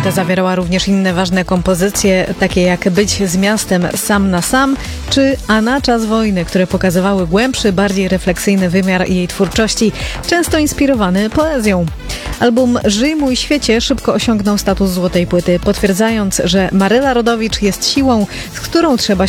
Płyta zawierała również inne ważne kompozycje, takie jak Być z miastem sam na sam, czy A na czas wojny, które pokazywały głębszy, bardziej refleksyjny wymiar jej twórczości, często inspirowany poezją. Album Żyj mój świecie szybko osiągnął status złotej płyty, potwierdzając, że Maryla Rodowicz jest siłą, z którą trzeba się